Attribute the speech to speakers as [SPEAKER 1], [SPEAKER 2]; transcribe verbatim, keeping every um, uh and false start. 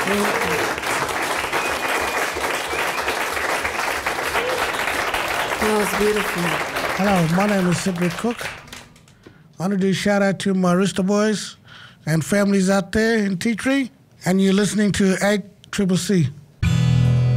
[SPEAKER 1] That was beautiful.
[SPEAKER 2] Hello, my name is Cedric Cook. I want to do a shout out to my Rooster Boys and families out there in Tea Tree. And you're listening to eight Triple C.